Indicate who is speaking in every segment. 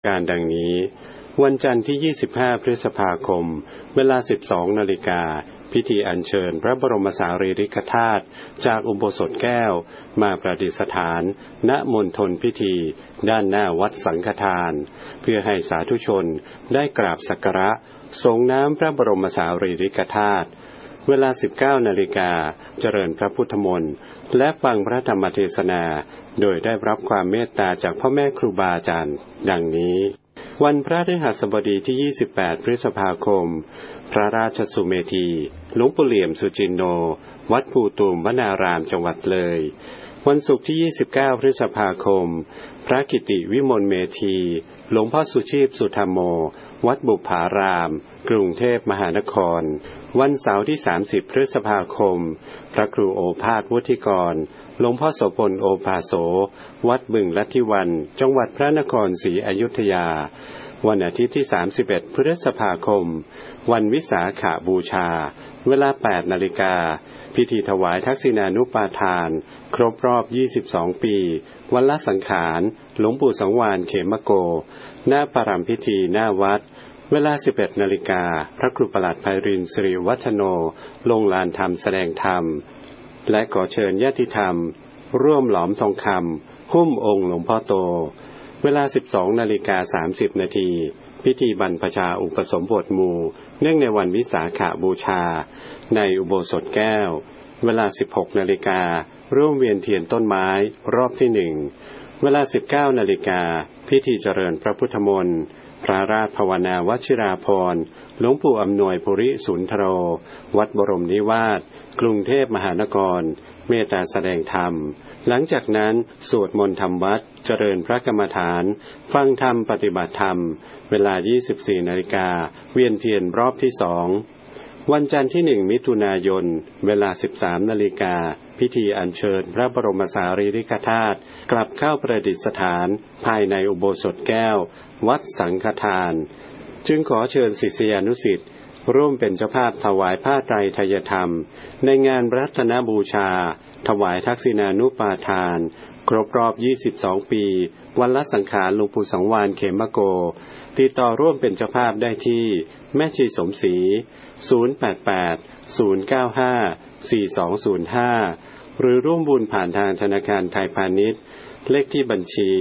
Speaker 1: การดังนี้วันจันทร์ที่25พฤษภาคมเวลา 12 นาฬิกาพิธีอัญเชิญพระบรมสารีริกธาตุจากอุโบสถแก้วมาประดิษฐานณมณฑลพิธีด้านหน้าวัดสังฆทานเพื่อให้สาธุชนได้กราบสักการะส่งน้ำพระบรมสารีริกธาตุเวลา 19 นาฬิกาเจริญพระพุทธมนต์และฟังพระธรรมเทศนาโดยได้รับความเมตตาจากพ่อแม่ครูบาอาจารย์ดังนี้วันพระฤหัสบดีที่ 28 พฤษภาคมพระราชสุเมธีหลวงปู่เหลี่ยมสุจินโนวัดภูตูมวนารามจังหวัดเลยวันศุกร์ที่ 29 พฤษภาคมพระกิติวิมลเมธีหลวงพ่อสุชีพสุธรรมโมวัดบุปผารามกรุงเทพมหานครวันเสาร์ที่ 30 พฤษภาคมพระครูโอภาสวุฒิกรหลวงพ่อโสพลโอภาโสวัดบึงลัทธิวันจังหวัดพระนครศรีอยุธยาวันอาทิตย์ที่ 31 พฤษภาคมวันวิสาขบูชาเวลา 8 นาฬิกาพิธีถวายทักษิณานุปาทานครบรอบ 22 ปีวันละสังขารหลวงปู่สังวาลเขมโกณปรัมพิธีหน้าวัดเวลา 11 นาฬิกาพระครูประหลัดไพรินทร์สิริวัฒโนลงลานธรรมแสดงธรรมและขอเชิญญาติธรรมร่วมหลอมทองคำหุ้มองค์หลวงพ่อโตเวลา 12 นาฬิกา 30 นาทีพิธีบรรพชาอุปสมบทหมู่เนื่องในวันวิสาขบูชาในอุโบสถแก้วเวลา 16 นาฬิการ่วมเวียนเทียนต้นไม้รอบที่ 1เวลา 19 นาฬิกาพิธีเจริญพระพุทธมนต์พระราชภาวนาวชิราภรณ์หลวงปู่อำนวยภูริสุนทโรวัดบรมนิวาสกรุงเทพมหานครเมตตาแสดงธรรมหลังจากนั้นสวดมนต์ธรรมวัดเจริญพระกรรมฐานฟังธรรมปฏิบัติธรรมเวลา 24 นาฬิกาเวียนเทียนรอบที่ 2วันจันทร์ที่ 1 มิถุนายนเวลา 13 นาฬิกาพิธีอัญเชิญพระบรมสารีริกธาตุกลับเข้าประดิษฐานภายในอุโบสถแก้ววัดสังฆทานจึงขอเชิญศิษยานุศิษย์ร่วมเป็นเจ้าภาพถวายผ้าไตรไทยธรรมในงานรัตนบูชาถวายทักษิณานุปาทานครบรอบ 22 ปีวันละสังขารหลวงปู่สังวาลเขมโกติดต่อร่วมเป็นเจ้าภาพได้ที่แม่ชีสมศรี088-095-4205หรือร่วมบุญผ่านทางธนาคารไทยพาณิชย์เลขที่บัญชี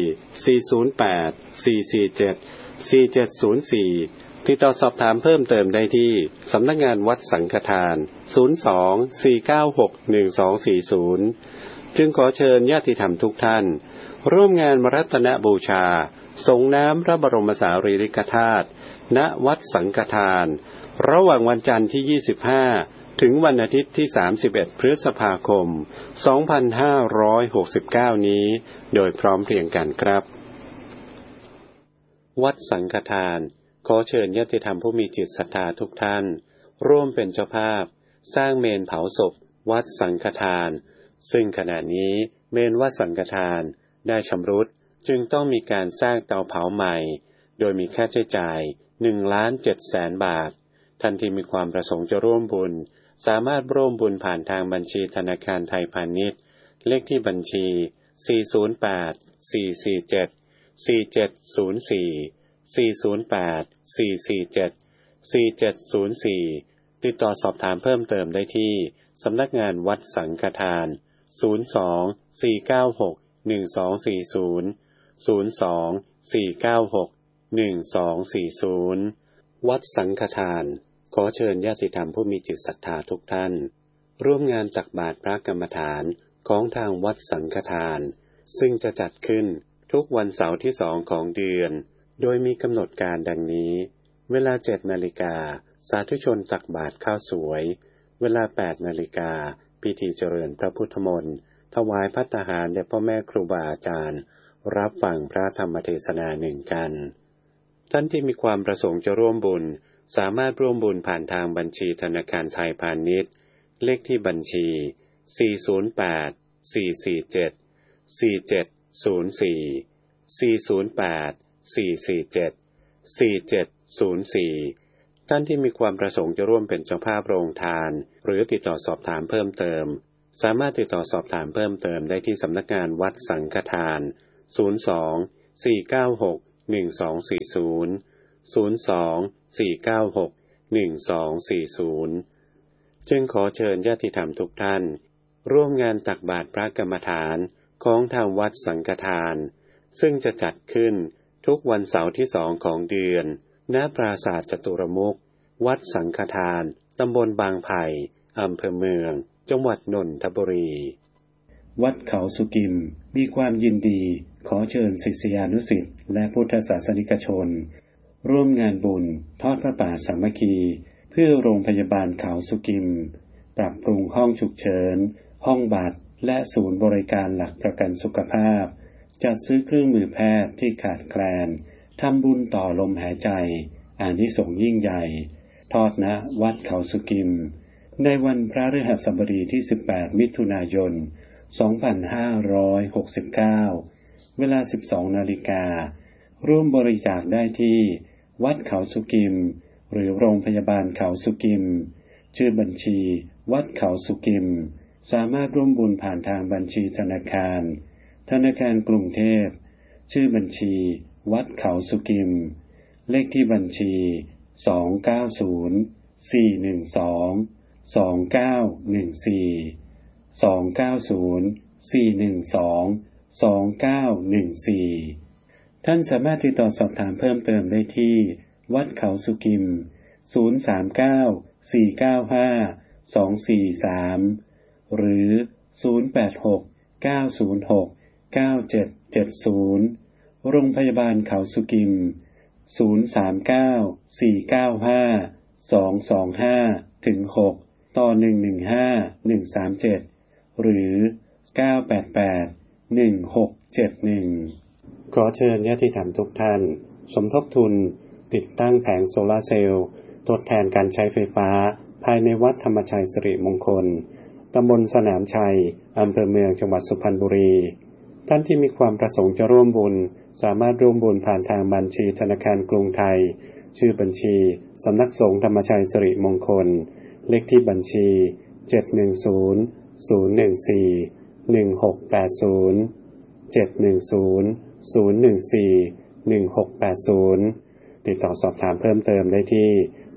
Speaker 1: 408-447-4704ติดต่อสอบถามเพิ่มเติมได้ที่สำนักงานวัดสังฆทาน02-496-1240จึงขอเชิญญาติธรรมทุกท่านร่วมงานรัตนบูชาส่งน้ำพระบรมสารีริกธาตุณวัดสังฆทานระหว่างวันจันทร์ที่ 25ถึงวันอาทิตย์ที่ 31 พฤษภาคม 2569 นี้โดยพร้อมเพรียงกันครับวัดสังฆทานขอเชิญญาติธรรมผู้มีจิตศรัทธาทุกท่านร่วมเป็นเจ้าภาพสร้างเมนเผาศพวัดสังฆทานซึ่งขณะนี้เมนวัดสังฆทานได้ชำรุดจึงต้องมีการสร้างเตาเผาใหม่โดยมีค่าใช้จ่าย 1,700,000 บาทท่านที่มีความประสงค์จะร่วมบุญสามารถร่วมบุญผ่านทางบัญชีธนาคารไทยพาณิชย์เลขที่บัญชี408-447-447-447-4704ติดต่อสอบถามเพิ่มเติมได้ที่สำนักงานวัดสังฆทาน02-496-1240 วัดสังฆทานขอเชิญญาติธรรมผู้มีจิตศรัทธาทุกท่านร่วมงานตักบาตรพระกรรมฐานของทางวัดสังฆทานซึ่งจะจัดขึ้นทุกวันเสาร์ที่ 2 ของเดือนโดยมีกำหนดการดังนี้เวลา 7 นาฬิกาสาธุชนตักบาตรข้าวสวยเวลา 8 นาฬิกาพิธีเจริญพระพุทธมนต์ถวายภัตตาหารแด่พ่อแม่ครูบาอาจารย์รับฟังพระธรรมเทศนาหนึ่งกันท่านที่มีความประสงค์จะร่วมบุญสามารถร่วมบุญผ่านทางบัญชีธนาคารไทยพาณิชย์เลขที่บัญชี408-447-4704ท่านที่มีความประสงค์จะร่วมเป็นเจ้าภาพโรงทานหรือติดต่อสอบถามเพิ่มเติมสามารถติดต่อสอบถามเพิ่มเติมได้ที่สำนักงานวัดสังฆทาน02-496-1240 จึงขอเชิญญาติธรรมทุกท่านร่วมงานตักบาตรพระกรรมฐานของทางวัดสังฆทานซึ่งจะจัดขึ้นทุกวันเสาร์ที่2ของเดือนณปราสาทจตุรมุขวัดสังฆทานตำบลบางไผ่อำเภอเมืองจังหวัดนนทบุรีวัดเขาสุกิมมีความยินดีขอเชิญศิษยานุศิษย์และพุทธศาสนิกชนร่วมงานบุญทอดพระป่าสามัคคีเพื่อโรงพยาบาลเขาสุกิมปรับปรุงห้องฉุกเฉินห้องบัตรและศูนย์บริการหลักประกันสุขภาพจัดซื้อเครื่องมือแพทย์ที่ขาดแคลนทำบุญต่อลมหายใจอานิสงส์ยิ่งใหญ่ทอดณวัดเขาสุกิมในวันพฤหัสบดีที่18มิถุนายน2569เวลา 12 นาฬิการ่วมบริจาคได้ที่วัดเขาสุกิมหรือโรงพยาบาลเขาสุกิมชื่อบัญชีวัดเขาสุกิมสามารถร่วมบุญผ่านทางบัญชีธนาคารกรุงเทพชื่อบัญชีวัดเขาสุกิมเลขที่บัญชีท่านสามารถติดต่อสอบถามเพิ่มเติมได้ที่วัดเขาสุกิม039-495-243หรือ086-906-9770โรงพยาบาลเขาสุกิม039-495-225-6ต่อ115-137หรือ988-1671ขอเชิญญาติธรรมทุกท่านสมทบทุนติดตั้งแผงโซลาร์เซลล์ทดแทนการใช้ไฟฟ้าภายในวัดธรรมชัยสิริมงคลตำบลสนามชัยอำเภอเมืองจังหวัดสุพรรณบุรีท่านที่มีความประสงค์จะร่วมบุญสามารถร่วมบุญผ่านทางบัญชีธนาคารกรุงไทยชื่อบัญชีสำนักสงฆ์ธรรมชัยสิริมงคลเลขที่บัญชี710-014-1680 ติดต่อสอบถามเพิ่มเติมได้ที่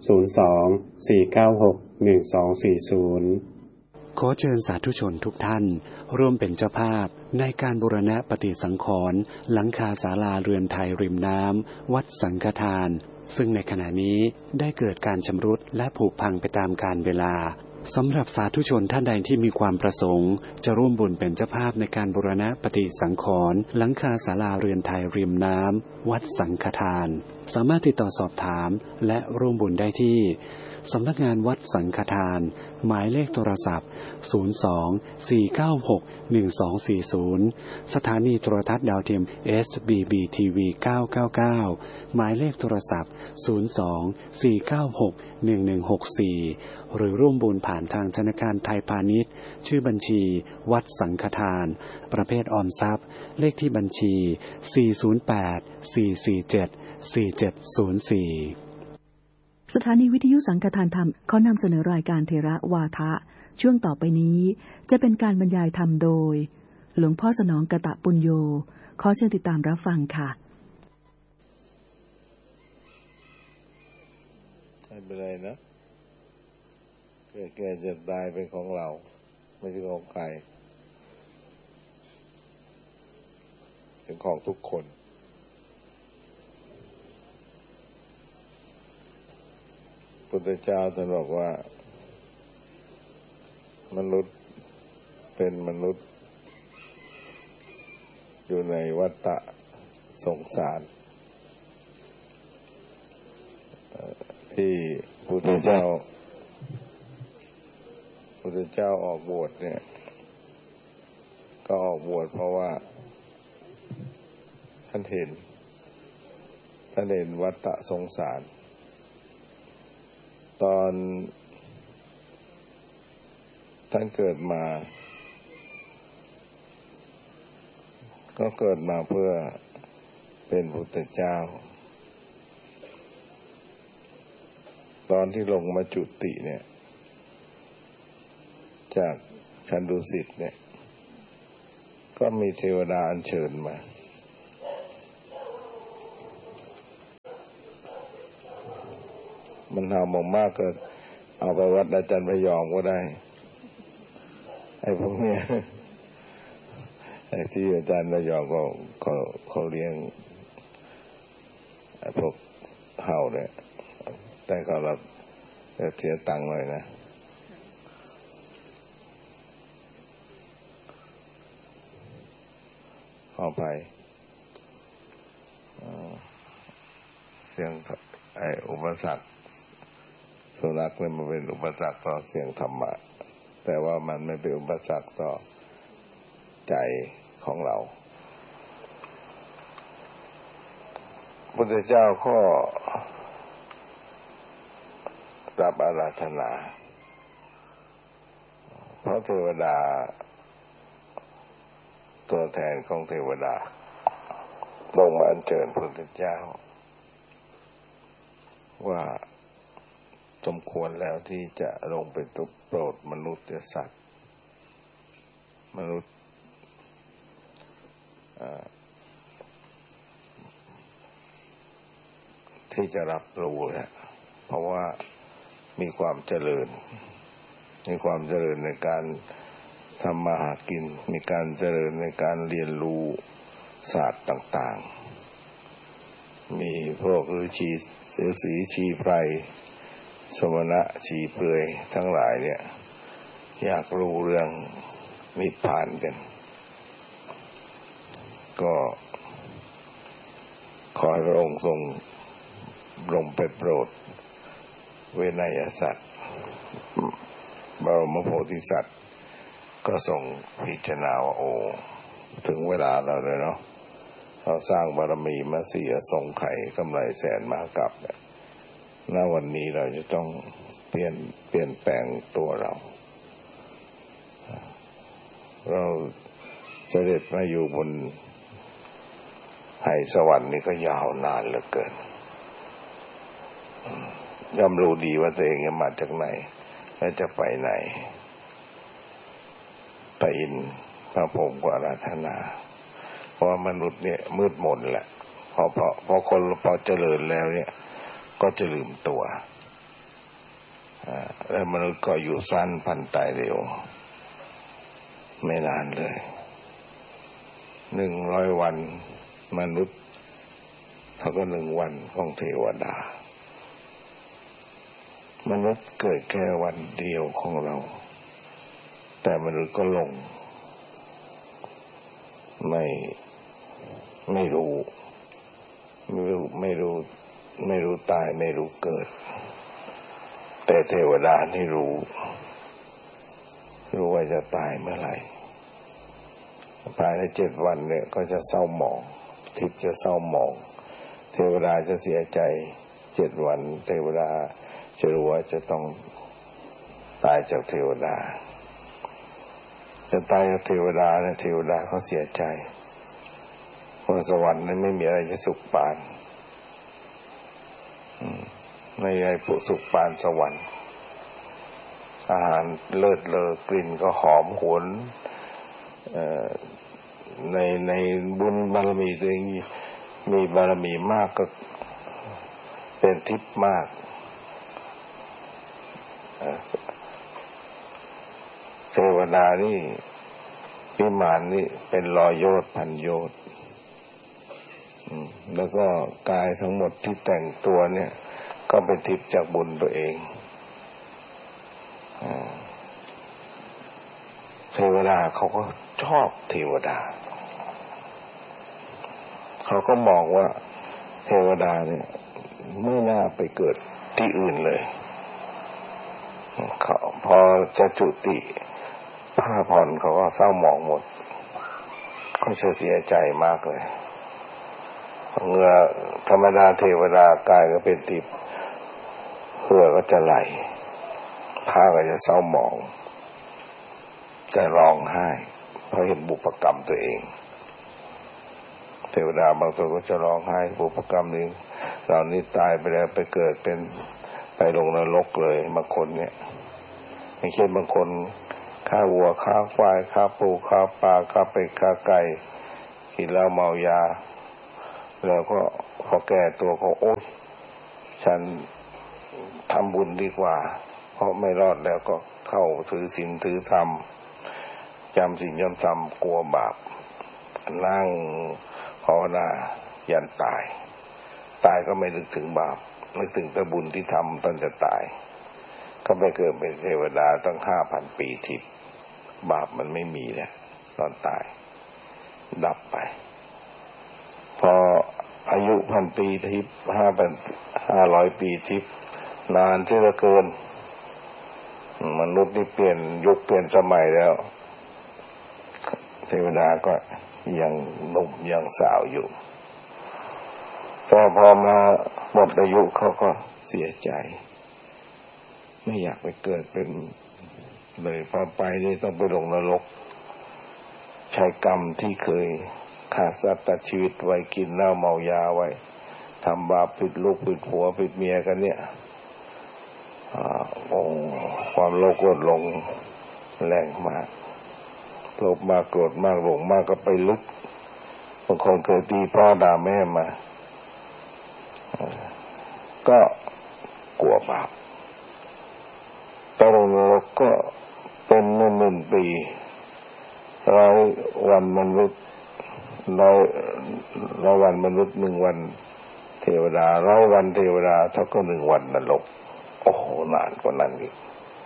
Speaker 1: 02-496-1240ขอเชิญสาธุชนทุกท่านร่วมเป็นเจ้าภาพในการบูรณะปฏิสังขรณ์หลังคาศาลาเรือนไทยริมน้ำวัดสังฆทานซึ่งในขณะนี้ได้เกิดการชำรุดและผุพังไปตามกาลเวลาสำหรับสาธุชนท่านใดที่มีความประสงค์จะร่วมบุญเป็นเจ้าภาพในการบูรณะปฏิสังขรณ์หลังคาศาลาเรือนไทยริมน้ำวัดสังฆทานสามารถติดต่อสอบถามและร่วมบุญได้ที่สำนักงานวัดสังฆทานหมายเลขโทรศัพท์02-496-1240สถานีโทรทัศน์ดาวเทียม SBB-TV 999หมายเลขโทรศัพท์02-496-1164หรือร่วมบุญผ่านทางธนาคารไทยพาณิชย์ชื่อบัญชีวัดสังฆทานประเภทออมทรัพย์เลขที่บัญชี408-447-4704
Speaker 2: สถานีวิทยุสังฆทานธรรมขอนำเสนอรายการเทระวาทะช่วงต่อไปนี้จะเป็นการบรรยายธรรมโดยหลวงพ่อสนองกตปุญโญขอเชิญติดตามรับฟังค่ะ
Speaker 3: ไม่เป็นไรนะเกิดแก่เจ็บตายเป็นของเราไม่ใช่ของใครเป็นของทุกคนพุทธเจ้าท่านบอกว่ามนุษย์เป็นมนุษย์อยู่ในวัฏฏะสงสารที่พุทธเจ้าออกบวชเนี่ยก็ออกบวชเพราะว่าท่านเห็นวัฏฏะสงสารตอนท่านเกิดมาก็เกิดมาเพื่อเป็นพุทธเจ้าตอนที่ลงมาจุติเนี่ยจากชั้นดุสิตเนี่ยก็มีเทวดาอัญเชิญมามันเห่ามากๆก็เอาไปวัดอาจารย์พยอมก็ได้ไอ้พวกเนี้ยไอ้ที่อาจารย์พยอมก็เขาเลี้ยงไอ้พวกเห่าเนี่ยแต่เขารับเสียตังค์หน่อยนะเอาไปเสียงไอ้อุปสรรคสุนัขเนี่ยมันเป็นอุปสรรคต่อเสียงธรรมะแต่ว่ามันไม่เป็นอุปสรรคต่อใจของเราพระพุทธเจ้าก็รับอาราธนาเพราะเทวดาตัวแทนของเทวดาลงมาอัญเชิญพระพุทธเจ้าว่าสมควรแล้วที่จะลงไปโปรดมนุษย์สัตว์มนุษย์ที่จะรับรู้เนี่ยเพราะว่ามีความเจริญในการทำมาหากินมีการเจริญในการเรียนรู้ศาสตร์ต่างๆมีพวกฤาษีเสือสีชีไพรสมณะชีเปลือยทั้งหลายเนี่ยอยากรู้เรื่องนิพพานกันก็ขอให้พระองค์ทรงลงไปโปรดเวนยสัตว์บรมโพธิสัตว์ก็ทรงพิจารณาว่าโอ้ถึงเวลาแล้วเลยเนาะเราสร้างบารมีมาเสียทรงไข่กำไรแสนมหากาพย์เนี่ยณวันนี้เราจะต้องเปลี่ยนแปลงตัวเราเสด็จมาอยู่บนไหสวรรค์นี่ก็ยาวนานเหลือเกินย่อมรู้ดีว่าตัวเองจะมาจากไหนและจะไปไหนแต่อินพระพรหมก็อาราธนาเพราะมนุษย์เนี่ยมืดมนแหละพอคนพอเจริญแล้วเนี่ยก็จะลืมตัวแล้วมนุษย์ก็อยู่สั้นพันตายเร็วไม่นานเลย100 วันมนุษย์เท่ากับ1 วันของเทวดามนุษย์เกิดแค่วันเดียวของเราแต่มนุษย์ก็ลงไม่รู้ตายไม่รู้เกิดแต่เทวดานี่รู้ว่าจะตายเมื่อไหร่ภายใน7 วันเนี่ยก็จะเศร้าหมองทิพย์จะเศร้าหมองเทวดาจะเสียใจ7 วันเทวดาจะรู้ว่าจะต้องตายจากเทวดาจะตายจากเทวดาเนี่ยเทวดาเขาเสียใจเพราะสวรรค์นั้นไม่มีอะไรจะสุขปานไม่มีอะไรสุขปานสวรรค์อาหารเลิศเลอกลิ่นก็หอมหวนในบุญบารมีตัวเองมีบารมีมากก็เป็นทิพย์มากเทวดานี่วิมานนี่เป็น100 โยชน์พันโยชน์แล้วก็กายทั้งหมดที่แต่งตัวเนี่ยก็เป็นทิพย์จากบุญตัวเองเทวดาเขาก็ชอบเทวดาเขาก็มองว่าเทวดาเนี่ยไม่น่าไปเกิดที่อื่นเลยเขาพอจะจุติผ้าผ่อนเขาก็เศร้าหมองหมดก็จะเสียใจมากเลยเหงื่อธรรมดาเทวดากายก็เป็นทิพย์เหงื่อก็จะไหลผ้าก็จะเศร้าหมองจะร้องไห้เพราะเห็นบุพกรรมตัวเองเทวดาบางตัวก็จะร้องไห้บุพกรรมนี้เรานี่ตายไปแล้วไปเกิดเป็นไปลงนรกเลยบางคนเนี่ยอย่างเช่นบางคนฆ่าวัวฆ่าควายฆ่าปูฆ่าปลาฆ่าเป็ดฆ่าไก่กินเหล้าเมายาแล้วก็พอแก่ตัวก็โอ๊ยฉันทำบุญดีกว่าเพราะไม่รอดแล้วก็เข้าถือศีลถือธรรมจำศีลจำธรรมกลัวบาปนั่งภาวนายันตายก็ไม่นึกถึงบาปนึกถึงแต่บุญที่ทำตอนจะตายก็ไปเกิดเป็นเทวดาตั้ง 5,000 ปีทิพย์บาปมันไม่มีแล้วตอนตายดับไปพออายุ 1,000 ปีทิพย์ 500 ปีทิพย์นานเสียเหลือเกินมนุษย์นี่เปลี่ยนยุคเปลี่ยนสมัยแล้วเทวดาก็ยังหนุ่มยังสาวอยู่แต่พอมาหมดอายุเขาก็เสียใจไม่อยากไปเกิดเป็นเลยพอไปนี่ต้องไปลงนรกใช้กรรมที่เคยฆ่าสัตว์ตัดชีวิตไว้กินเหล้าเมายาไว้ทำบาปผิดลูกผิดผัวผิดเมียกันเนี่ยความโลภโกรธหลงแรงมากโลภมากโกรธมากหลงมากก็ไปลึกบางคนเคยตีพ่อด่าแม่มาก็กลัวบาปตอนนรกก็เป็น1,000 ปี100 วันมนุษย์100 วันมนุษย์1 วันเทวดา100 วันเทวดาเท่ากับ1 วันนรกโอ้โหนานกว่านั้นอีก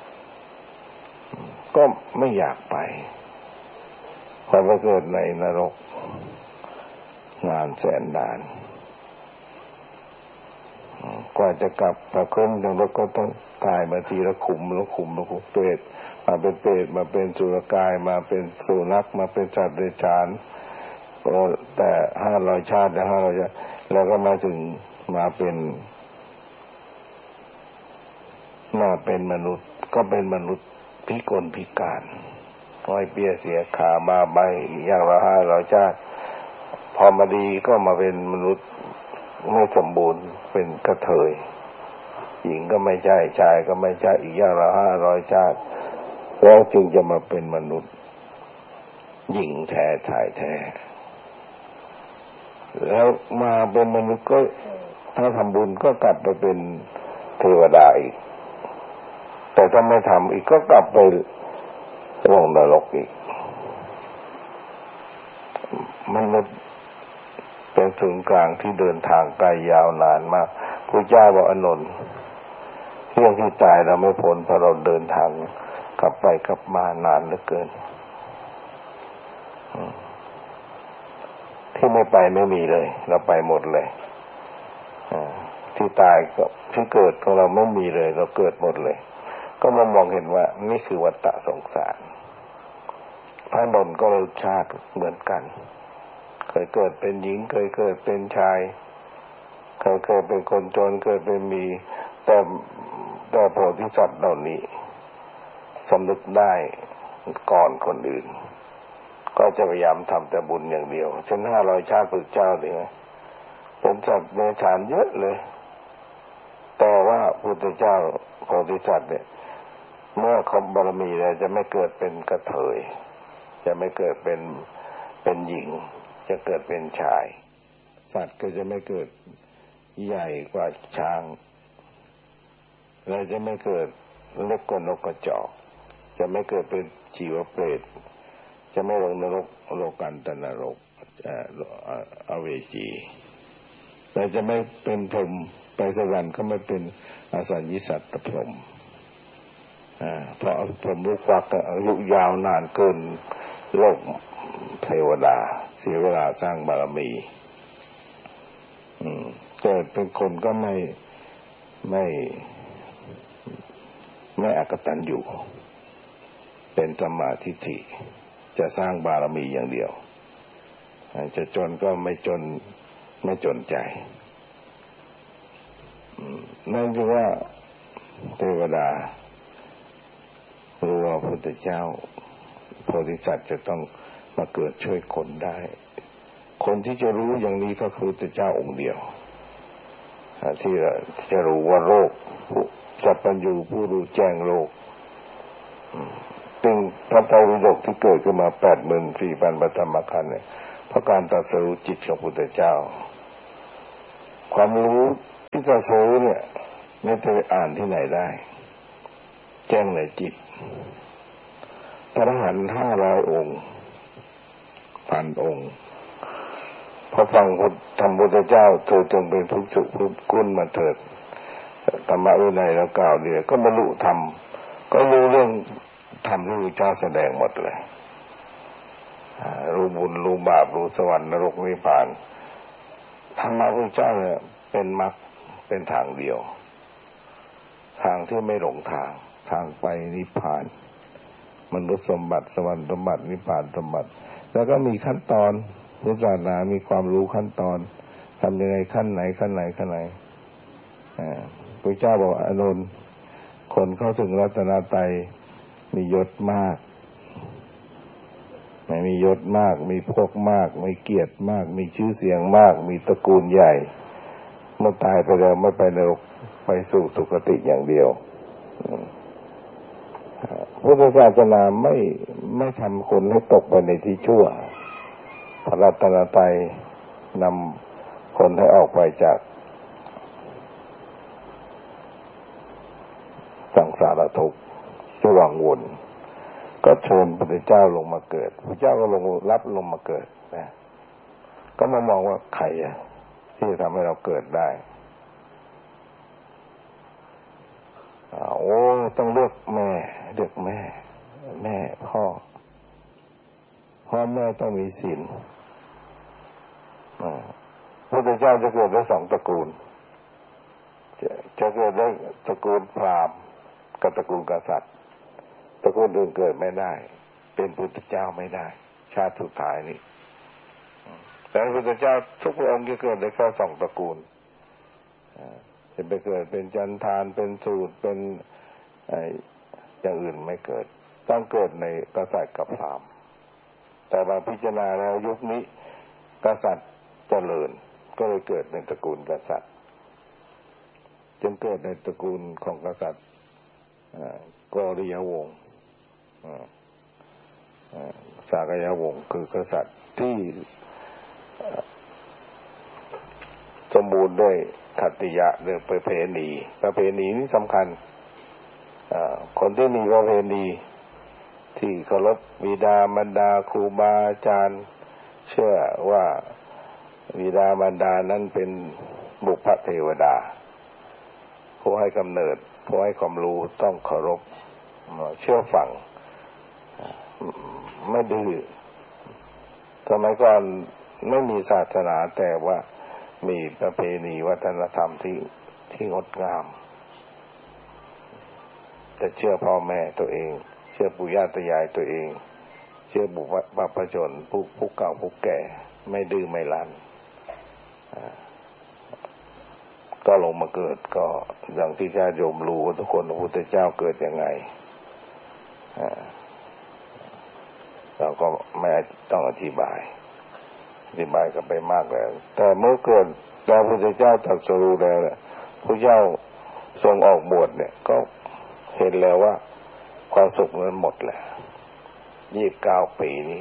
Speaker 3: ก็ไม่อยากไปพอไปเกิดในนรกนานแสนนานกว่าจะกลับมาขึ้นนรกก็ต้องตายมาทีละขุมละขุมเปรตมาเป็นเปรตมาเป็นสุรกายมาเป็นสุนัขมาเป็นสัตว์เดรัจฉานแต่500 ชาติแล้ว500 ชาติแล้วก็มาถึงมาเป็นมนุษย์ก็เป็นมนุษย์พิกลพิการห้อยเปียเสียขามาใบอย่างละ500 ชาติพอมาดีก็มาเป็นมนุษย์ไม่สมบูรณ์เป็นกระเทยหญิงก็ไม่ใช่ชายก็ไม่ใช่อีกอย่างละ500 ชาติแล้วจึงจะมาเป็นมนุษย์หญิงแท้ชายแท้แล้วมาเป็นมนุษย์ก็ถ้าทำบุญก็กลับไปเป็นเทวดาอีกแต่ถ้าไม่ทำอีกก็กลับไปลงนรกอีกมนุษย์เป็นศูนย์กลางที่เดินทางไกลยาวนานมากพระเจ้าบอกอานนท์เรื่องที่ตายเราไม่พ้นเพราะเราเดินทางกลับไปกลับมานานเหลือเกินที่ไม่ไปไม่มีเลยเราไปหมดเลยที่ตายกับที่เกิดของเราไม่มีเลยเราเกิดหมดเลยก็มองเห็นว่านี่คือวัฏฏะสงสารพระนนท์ก็เลยชาติเหมือนกันเคยเกิดเป็นหญิงเคยเกิดเป็นชายเคยเกิดเป็นคนจนเกิดเป็นมีแต่โพธิสัตว์เหล่านี้สำนึกได้ก่อนคนอื่นก็จะพยายามทำแต่บุญอย่างเดียวเช่น500 ชาติพระเจ้าเนี่ยเป็นสัตว์ในฌานเยอะเลยแต่ว่าพระพุทธเจ้าโพธิสัตว์เนี่ยเมื่อครบบารมีแล้วจะไม่เกิดเป็นกระเทยจะไม่เกิดเป็นหญิงจะเกิดเป็นชายสัตว์ก็จะไม่เกิดใหญ่กว่าช้างและจะไม่เกิดเล็กกว่านกกระจอกจะไม่เกิดเป็นชีวเปรตจะไม่ลงนรกโลกันตนรกอเวจีแต่จะไม่เป็นพรหมไปสวรรค์ก็ไม่เป็นอสัญญิสัตตพรหมเพราะพรหมลูกฟักอายุยาวนานเกินโลกเทวดาเสียเวลาสร้างบารมีแต่เป็นคนก็ไม่อกตัญญูเป็นสัมมาทิฏฐิจะสร้างบารมีอย่างเดียวจะจนก็ไม่จนใจนั่นคือว่าเทวดารู้ว่าพระพุทธเจ้าโพธิสัตว์จะต้องมาเกิดช่วยคนได้คนที่จะรู้อย่างนี้ก็คือพระพุทธเจ้าองค์เดียวที่จะรู้ว่าโลกสัพพัญญูผู้รู้แจ้งโลกซึ่งพระไตรปิฎกที่เกิดขึ้นมา 84,000 พระธรรมขันธ์เนี่ยเพราะการตรัสรู้จิตของพระพุทธเจ้าความรู้ที่ตรัสรู้เนี่ยไม่จะไปอ่านที่ไหนได้แจ้งในจิตพระอรหันต์500 องค์1,000 องค์พอฟังธรรมพุทธเจ้าเธอจงเป็นภิกษุผู้กุลมาเถิดธรรมวินัยแล้วกล่าวเดียวก็บรรลุธรรมก็รู้เรื่องธรรมที่พระเจ้าแสดงหมดเลยรู้บุญรู้บาปรู้สวรรค์นรกนิพพานธรรมะพระเจ้าเนี่ยเป็นมรรคเป็นทางเดียวทางที่ไม่หลงทางไปนิพพานมนุษย์สมบัติสวรรค์สมบัตินิพพานสมบัติแล้วก็มีขั้นตอนพุทธศาสนามีความรู้ขั้นตอนทำยังไงขั้นไหนพระเจ้าบอกอานนท์คนเข้าถึงรัตนตรัยมียศมากไม่มียศมากมีพวกมากมีเกียรติมากมีชื่อเสียงมากมีตระกูลใหญ่เมื่อตายไปแล้วไม่ไปนรกไปสู่สุคติอย่างเดียวพุทธศาสนาไม่ทำคนให้ตกไปในที่ชั่วพระรัตนตรัยนำคนให้ออกไปจากสังสารทุกข์ที่วังวนก็เชิญพระพุทธเจ้าลงมาเกิดพระเจ้าก็รับลงมาเกิดนะก็มามองว่าใครที่ทำให้เราเกิดได้ต้องเลือกแม่พ่อแม่ต้องมีศีลพระพุทธเจ้าจะเกิดได้2 ตระกูลจะเกิดได้ตระกูลพราหมณ์กับตระกูลกษัตริย์ตระกูลอื่นเกิดไม่ได้เป็นพุทธเจ้าไม่ได้ชาติสุดท้ายนี่แต่พระพุทธเจ้าทุกพระองค์จะเกิดได้แค่2 ตระกูลจะไปเกิดเป็นจันทานเป็นสูตรเป็นอย่างอื่นไม่เกิดต้องเกิดในกษัตริย์กับพราหมณ์แต่มาพิจารณาแล้วยุคนี้กษัตริย์เจริญก็เลยเกิดในตระกูลกษัตริย์จึงเกิดในตระกูลของกษัตริย์กริยวงศ์สากยวงศ์คือกษัตริย์ที่สมบูรณ์ด้วยขัตติยะหรือประเพณีนี่สำคัญคนที่มีประเพณีที่เคารพบิดามารดาครูบาอาจารย์เชื่อว่าบิดามารดานั้นเป็นบุพเทวดาผู้ให้กำเนิดผู้ให้ความรู้ต้องเคารพเชื่อฟังไม่ดื้อสมัยก่อนไม่มีศาสนาแต่ว่ามีประเพณีวัฒนธรรมที่งดงามจะเชื่อพ่อแม่ตัวเองเชื่อปู่ย่าตายายตัวเองเชื่อบุพชนผู้เก่าผู้แก่ไม่ดื้อไม่รั้นก็ลงมาเกิดก็อย่างที่ญาติโยมรู้ทุกคนพระพุทธเจ้าเกิดยังไงเราก็ไม่ต้องอธิบายกันไปมากแล้วแต่เมื่อเกิดแล้วพระพุทธเจ้าตรัสรู้แล้วพระเจ้าทรงออกบวชเนี่ยก็เห็นแล้วว่าความสุขนั้นหมดแล้ว29 ปีนี้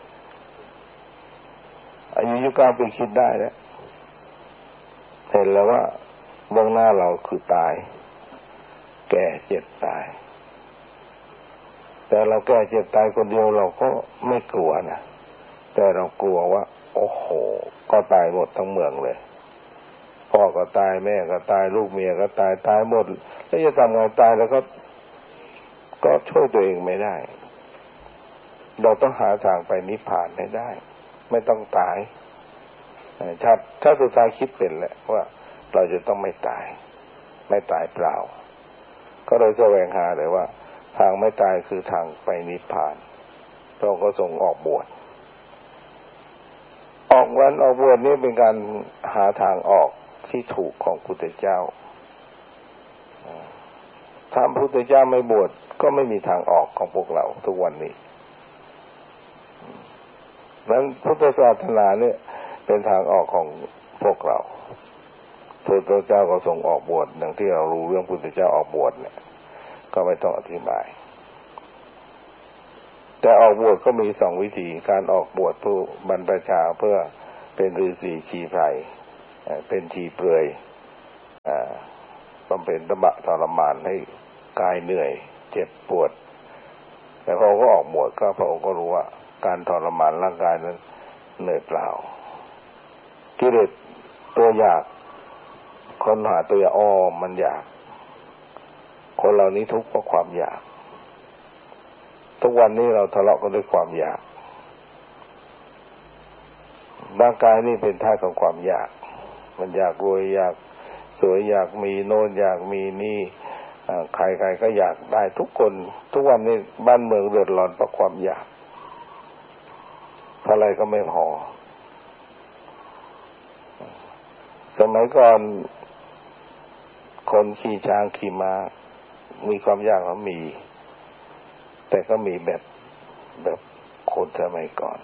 Speaker 3: อายุ29 ปีคิดได้แล้วเห็นแล้วว่าเบื้องหน้าเราคือตายแก่เจ็บตายแต่เราแก่เจ็บตายคนเดียวเราก็ไม่กลัวนะแต่เรากลัวว่าโอ้โหก็ตายหมดทั้งเมืองเลยพ่อก็ตายแม่ก็ตายลูกเมียก็ตายหมดแล้วจะทำไงตายแล้วก็ช่วยตัวเองไม่ได้เราต้องหาทางไปนิพพานให้ได้ไม่ต้องตายชาติสุดท้ายคิดเป็นแหละว่าเราจะต้องไม่ตายเปล่าก็เลยแสวงหาเลยว่าทางไม่ตายคือทางไปนิพพานเราก็ส่งออกบวชออกบวชนี่เป็นการหาทางออกที่ถูกของพุทธเจ้าถ้าพุทธเจ้าไม่บวชก็ไม่มีทางออกของพวกเราทุกวันนี้นั้นพุทธศาสนาเนี่ยเป็นทางออกของพวกเราพระพุทธเจ้าก็ทรงออกบวชอย่างที่เรารู้เรื่องพุทธเจ้าออกบวชเนี่ยก็ไม่ต้องอธิบายแต่ออกบวชก็มี2 วิธีการออกบวชผู้บรรพชาเพื่อเป็นฤาษีชีไพรเป็นชีเปลือยบำเพ็ญตบะทรมานให้กายเหนื่อยเจ็บปวดแต่พอก็ออกบวชก็พระองค์ก็รู้ว่าการทรมานร่างกายนั้นเหนื่อยเปล่ากิเลสตัวอยากคนหาตัวอยากมันอยากคนเหล่านี้ทุกข์เพราะความอยากทุกวันนี้เราทะเลาะกันด้วยความอยากร่างกายนี่เป็นธาตุของความอยากมันอยากรวยอยากสวยอยากมีโน่นอยากมีนี่ใครๆก็อยากได้ทุกคนทุกวันนี้บ้านเมืองเดือดร้อนเพราะความอยากอะไรก็ไม่พอสมัยก่อนคนขี่ช้างขี่ม้ามีความอยากมีแต่ก็มีแบบคนสมัยก่อน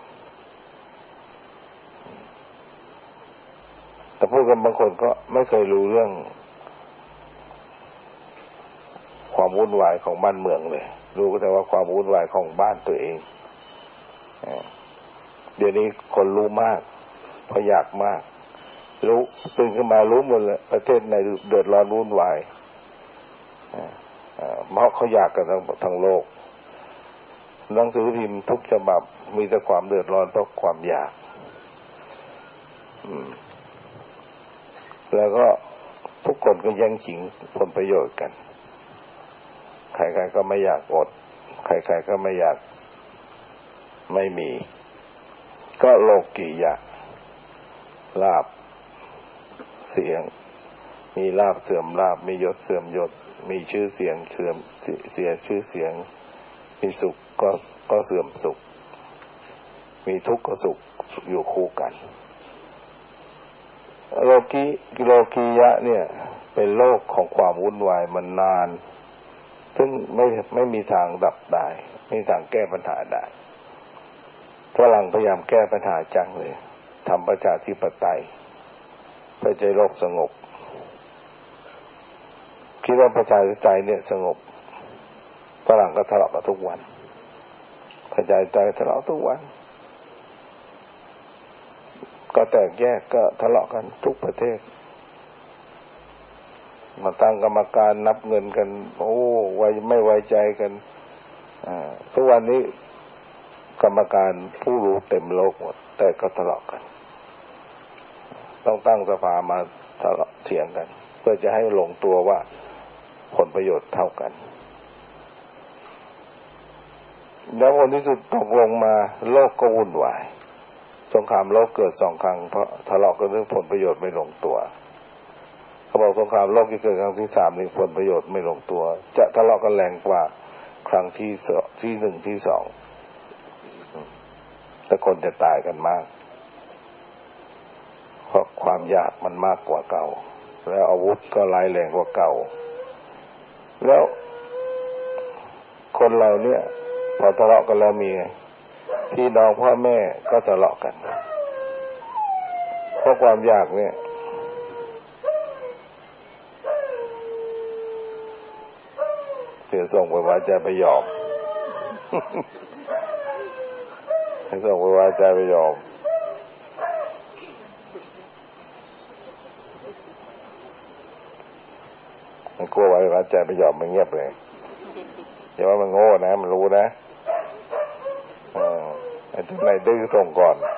Speaker 3: แต่พูดกันบางคนก็ไม่เคยรู้เรื่องความวุ่นวายของบ้านเมืองเลยรู้แต่ว่าความวุ่นวายของบ้านตัวเองเดี๋ยวนี้คนรู้มากเพราะอยากมากรู้ตื่นขึ้นมารู้หมดเลยประเทศไหนเดือดร้อนวุ่นวายเพราะเขาอยากกันทั้งโลกหนังสือพิมพ์ทุกฉบับมีแต่ความเดือดร้อนเพราะความอยากแล้วก็ทุกคนก็แย่งชิงผลประโยชน์กันใครๆก็ไม่อยากอดใครๆก็ไม่อยากไม่มีก็โลกียะลาภเสียงมีลาภเสื่อมลาภมียศเสื่อมยศมีชื่อเสียงเสื่อมเสียชื่อเสียงมีสุขก็เสื่อมสุขมีทุกข์ก็สุขอยู่คู่กันโลกียะเนี่ยเป็นโลกของความวุ่นวายมันนานซึ่งไม่มีทางดับได้ไม่มีทางแก้ปัญหาได้ฝรั่งพยายามแก้ปัญหาจังเลยทำประชาธิปไตยเพื่อให้โลกสงบคิดว่าประชาธิปไตยเนี่ยสงบฝรั่งก็ทะเลาะกันทุกวันประชาธิปไตยทะเลาะทุกวันก็แตกแยกก็ทะเลาะกันทุกประเทศมาตั้งกรรมการนับเงินกันไม่ไว้ใจกันทุกวันนี้กรรมการผู้รู้เต็มโลกหมดแต่ก็ทะเลาะกันต้องตั้งสภามาทะเลาะเถียงกันเพื่อจะให้ลงตัวว่าผลประโยชน์เท่ากันแล้วผลที่สุดตกลงมาโลกก็วุ่นวายสงครามโลกเกิด2 ครั้งเพราะทะเลาะกันเรื่องผลประโยชน์ไม่ลงตัวเขาบอกสงครามโลกที่เกิดครั้งที่3นี่ผลประโยชน์ไม่ลงตัวจะทะเลาะกันแรงกว่าครั้งที่1ที่2แต่คนจะตายกันมากเพราะความอยากมันมากกว่าเก่าแล้วอาวุธก็ร้ายแรงกว่าเก่าแล้วคนเราเนี่ยพอทะเลาะกันแล้วมีพี่น้องพ่อแม่ก็ทะเลาะกันเพราะความอยากเนี่ยเดี๋ยวส่งไปว่าจะไปยอมให้ส่งไปว่าจะไปยอมมันกลัวว่าจะไปยอมมันเงียบเลยอย่าว่ามันโง่นะมันรู้นะไอ้ที่ไหนดื้อส่งก่อน